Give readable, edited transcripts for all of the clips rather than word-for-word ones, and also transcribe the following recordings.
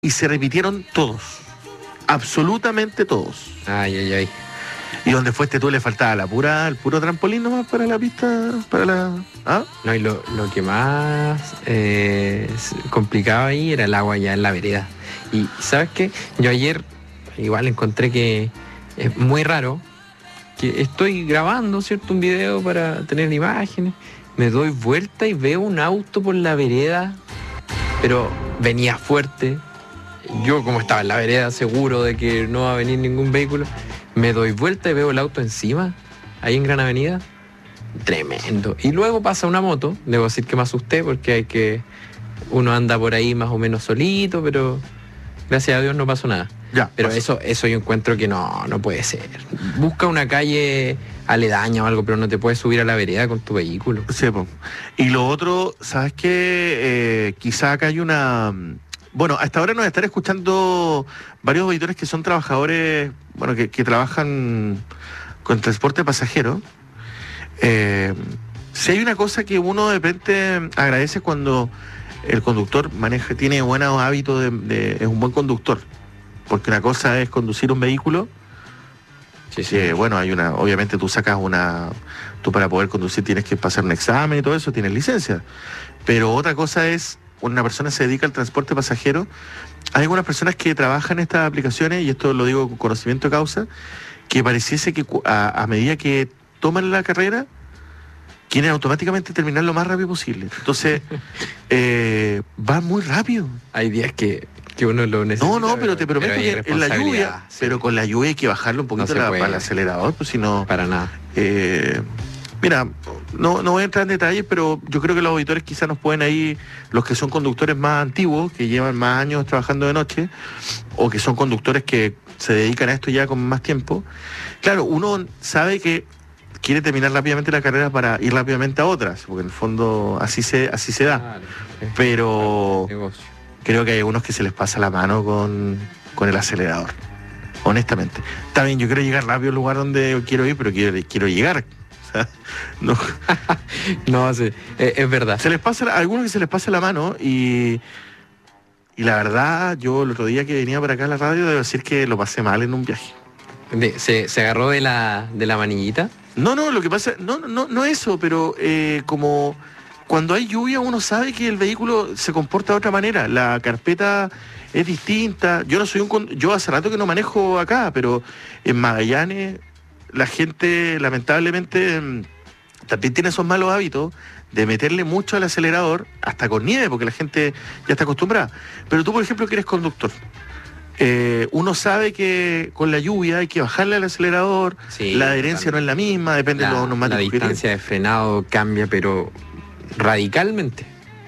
y se repitieron todos. Absolutamente todos. Ay, ay, ay. Y donde fuiste tú le faltaba el puro trampolín nomás para la pista, para la... ¿Ah? No, y lo que más complicaba ahí era el agua ya en la vereda. Y ¿sabes qué? Yo ayer igual encontré que es muy raro que estoy grabando, ¿cierto? Un video para tener imágenes. Me doy vuelta y veo un auto por la vereda, pero venía fuerte. Yo, como estaba en la vereda, seguro de que no va a venir ningún vehículo, me doy vuelta y veo el auto encima, ahí en Gran Avenida. Tremendo. Y luego pasa una moto. Debo decir que me asusté porque uno anda por ahí más o menos solito, pero gracias a Dios no pasó nada. Ya, pero pasó. eso yo encuentro que no puede ser. Busca una calle aledaña o algo, pero no te puedes subir a la vereda con tu vehículo. Sí, po. Y lo otro, ¿sabes qué? Quizá acá hay una... Bueno, hasta ahora nos están escuchando varios auditores que son trabajadores, bueno, que trabajan con transporte pasajero. Si hay una cosa que uno de repente agradece cuando el conductor tiene buenos hábitos es un buen conductor. Porque una cosa es conducir un vehículo. Sí, sí. Bueno, obviamente tú para poder conducir tienes que pasar un examen y todo eso, tienes licencia. Pero otra cosa es, una persona se dedica al transporte pasajero. Hay algunas personas que trabajan en estas aplicaciones, y esto lo digo con conocimiento de causa, que pareciese que a medida que toman la carrera, quieren automáticamente terminar lo más rápido posible. Entonces, va muy rápido. Hay días que uno lo necesita. No, pero te prometo que en la lluvia, sí. pero con la lluvia hay que bajarle un poquito para el acelerador, pues si no... Para nada. Mira, no voy a entrar en detalles, pero yo creo que los auditores quizás nos pueden ahí, los que son conductores más antiguos, que llevan más años trabajando de noche, o que son conductores que se dedican a esto ya con más tiempo. Claro, uno sabe que quiere terminar rápidamente la carrera para ir rápidamente a otras, porque en el fondo así se da. Claro, pero negocio. Creo que hay algunos que se les pasa la mano con el acelerador, honestamente. Está bien, yo quiero llegar rápido al lugar donde quiero ir, pero quiero llegar. O sea, no. No, sí, es verdad. A algunos que se les pasa la mano y la verdad, yo el otro día que venía para acá a la radio, debo decir que lo pasé mal en un viaje. ¿Se agarró de la manillita? No, lo que pasa, no eso, pero como cuando hay lluvia uno sabe que el vehículo se comporta de otra manera, la carpeta es distinta. Yo hace rato que no manejo acá, pero en Magallanes la gente lamentablemente también tiene esos malos hábitos de meterle mucho al acelerador, hasta con nieve, porque la gente ya está acostumbrada. Pero tú, por ejemplo, que eres conductor, uno sabe que con la lluvia hay que bajarle al acelerador, sí, la adherencia no es la misma, depende de los neumáticos. La distancia de frenado cambia, pero radicalmente.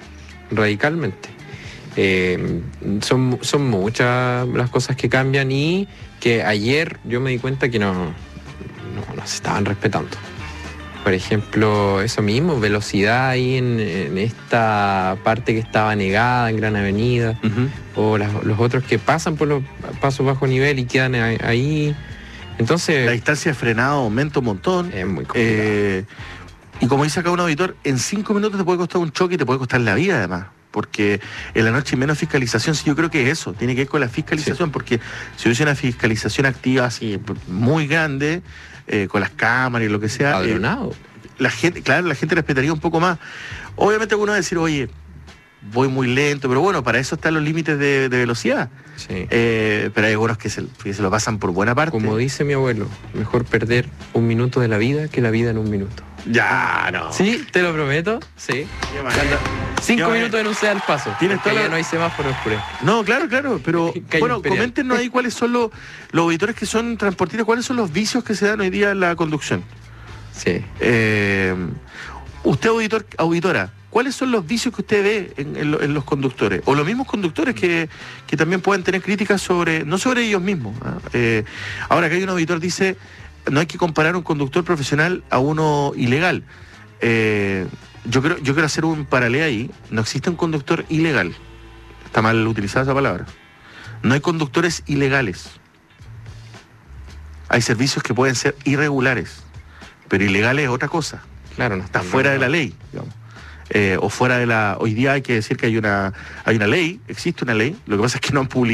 Son muchas las cosas que cambian, y que ayer yo me di cuenta que no se estaban respetando. Por ejemplo, eso mismo, velocidad ahí en esta parte que estaba negada en Gran Avenida, o los otros que pasan por los pasos bajo nivel y quedan ahí. Entonces, la distancia de frenado aumenta un montón. Es muy complicado. Y como dice acá un auditor, en 5 minutos te puede costar un choque y te puede costar la vida además. Porque en la noche hay menos fiscalización. Sí, yo creo que eso tiene que ver con la fiscalización, sí. Porque si hubiese una fiscalización activa así muy grande, con las cámaras y lo que sea, la gente respetaría un poco más. Obviamente uno va a decir, oye, voy muy lento, pero bueno, para eso están los límites de velocidad. Sí. Pero hay algunos que se lo pasan por buena parte. Como dice mi abuelo, mejor perder 1 minuto de la vida que la vida en 1 minuto. Ya, no. Sí, te lo prometo, sí. 5 minutos en un sea al paso. Tienes toda ya no hay semáforo oscuro. No, claro, pero bueno, imperial. coméntenos ahí cuáles son los auditores que son transportistas, cuáles son los vicios que se dan hoy día en la conducción. Sí. Usted, auditora, ¿cuáles son los vicios que usted ve en los conductores? O los mismos conductores que también pueden tener críticas no sobre ellos mismos. Ahora que hay un auditor dice, no hay que comparar un conductor profesional a uno ilegal. Yo quiero hacer un paralelo ahí. No existe un conductor ilegal. Está mal utilizada esa palabra. No hay conductores ilegales. Hay servicios que pueden ser irregulares, pero ilegales es otra cosa. Claro, no está fuera de la ley, digamos. o fuera de la... Hoy día hay que decir que hay una ley, existe una ley, lo que pasa es que no han publicado